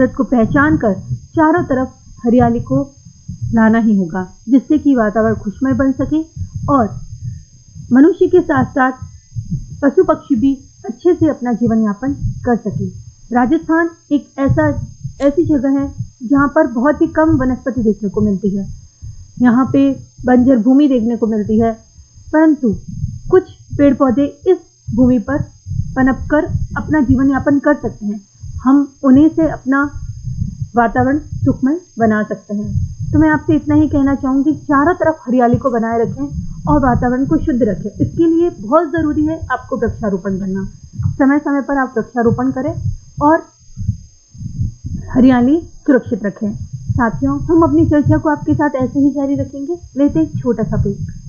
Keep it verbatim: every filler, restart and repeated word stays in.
कुदरत को पहचान कर चारों तरफ हरियाली को लाना ही होगा, जिससे कि वातावरण खुशमय बन सके और मनुष्य के साथ साथ पशु पक्षी भी अच्छे से अपना जीवन यापन कर सके। राजस्थान एक ऐसा ऐसी जगह है जहाँ पर बहुत ही कम वनस्पति देखने को मिलती है। यहाँ पे बंजर भूमि देखने को मिलती है, परंतु कुछ पेड़ पौधे इस भूमि पर पनप कर अपना जीवन यापन कर सकते हैं। हम उन्हीं से अपना वातावरण सुखमय बना सकते हैं। तो मैं आपसे इतना ही कहना चाहूँगी, चारों तरफ हरियाली को बनाए रखें और वातावरण को शुद्ध रखें। इसके लिए बहुत ज़रूरी है आपको वृक्षारोपण करना। समय समय पर आप वृक्षारोपण करें और हरियाली सुरक्षित रखें। साथियों, हम अपनी चर्चा को आपके साथ ऐसे ही जारी रखेंगे। लेते एक छोटा सा ब्रेक।